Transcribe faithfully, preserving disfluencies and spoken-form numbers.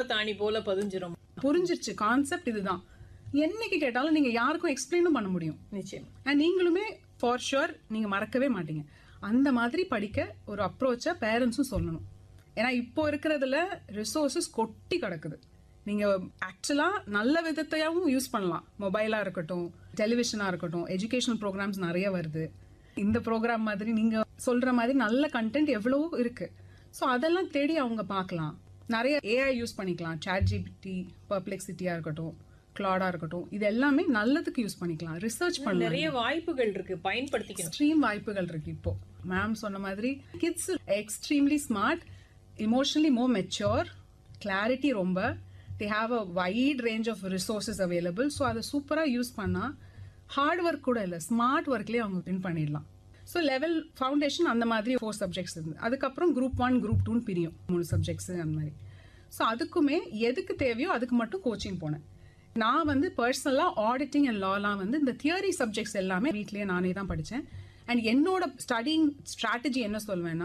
தாணி போல பதிஞ்சிரும். புரிஞ்சிருச்சு, கான்செப்ட் இதுதான். என்னைக்கு கேட்டாலும் நீங்க யாருக்கும் எக்ஸ்பிளைனும் பண்ண முடியும் நிச்சயம். அண்ட் நீங்களுமே ஃபார் ஷுர் நீங்க மறக்கவே மாட்டீங்க. அந்த மாதிரி படிக்க ஒரு அப்ரோச்சை பேரண்ட்ஸும் சொல்லணும். ஏன்னா இப்போ இருக்கிறதுல ரிசோர்ஸஸ் கொட்டி கிடக்குது. நீங்க ஆக்சுவலா நல்ல விதத்தையாவும் யூஸ் பண்ணலாம். மொபைலா இருக்கட்டும், டெலிவிஷனா இருக்கட்டும், எஜுகேஷனல் ப்ரோக்ராம்ஸ் நிறைய வருது. இந்த ப்ரோக்ராம் மாதிரி நீங்க சொல்ற மாதிரி நல்ல கண்டென்ட் எவ்வளவோ இருக்கு. ஸோ அதெல்லாம் தேடி அவங்க பார்க்கலாம். நிறைய ஏஐ யூஸ் பண்ணிக்கலாம். சாட் ஜிபிடி, பெர்ப்ளெக்சிட்டியா இருக்கட்டும், கிளாடா இருக்கட்டும், இது எல்லாமே நல்லதுக்கு யூஸ் பண்ணிக்கலாம். ரிசர்ச் பண்ணலாம். நிறைய வாய்ப்புகள் இருக்கு, பயன்படுத்திக்கணும். எக்ஸ்ட்ரீம் வாய்ப்புகள் இருக்கு. இப்போ மேம் சொன்ன மாதிரி கிட்ஸ் எக்ஸ்ட்ரீம்லி ஸ்மார்ட், இமோஷனலி மோர் மெச்சூர், கிளாரிட்டி ரொம்ப, they have a wide range of resources available. So அதை சூப்பராக யூஸ் பண்ணால் ஹார்ட் ஒர்க் கூட இல்லை, ஸ்மார்ட் ஒர்க்லேயே அவங்க வின் பண்ணிடலாம். ஸோ லெவல் ஃபவுண்டேஷன் அந்த மாதிரி ஃபோர் சப்ஜெக்ட்ஸ் இருந்து, அதுக்கப்புறம் குரூப் ஒன் குரூப் டூன்னு பிரியும், மூணு சப்ஜெக்ட்ஸ் அந்த மாதிரி. ஸோ அதுக்குமே எதுக்கு தேவையோ அதுக்கு மட்டும் கோச்சிங் போனேன். நான் வந்து பர்சனலாக ஆடிட்டிங் அண்ட் லாலாம் வந்து இந்த தியரி சப்ஜெக்ட்ஸ் எல்லாமே வீட்லேயே நானே தான் படித்தேன். அண்ட் என்னோட ஸ்டடிங் ஸ்ட்ராட்டஜி என்ன சொல்வேன்னா,